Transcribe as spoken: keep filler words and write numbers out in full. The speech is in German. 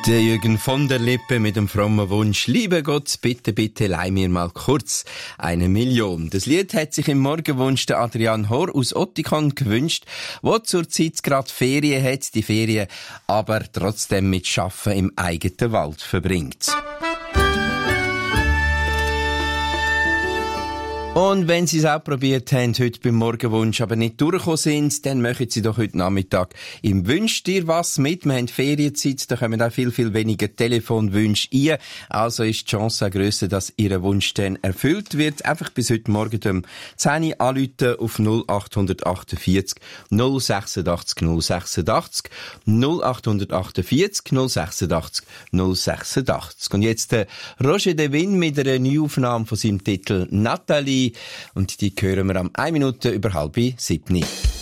Der Jürgen von der Lippe mit dem frommen Wunsch: Lieber Gott, bitte, bitte leih mir mal kurz eine Million. Das Lied hat sich im Morgenwunsch der Adrian Hor aus Ottikon gewünscht, wo zurzeit gerade Ferien hat, die Ferien aber trotzdem mit Schaffen im eigenen Wald verbringt. Und wenn Sie es auch probiert haben, heute beim Morgenwunsch, aber nicht durchgekommen sind, dann machen Sie doch heute Nachmittag im Wünsch dir was mit. Wir haben Ferienzeit, da kommen auch viel, viel weniger Telefonwünsche ein. Also ist die Chance auch grösser, dass Ihr Wunsch dann erfüllt wird. Einfach bis heute Morgen um zehn Uhr anrufen auf null acht acht vier null sechsundachtzig null sechsundachtzig null acht acht vier null sechsundachtzig null sechsundachtzig. Und jetzt der Roger Devin mit einer Neuaufnahme von seinem Titel Nathalie. Und die hören wir am eine Minute über halb sieben.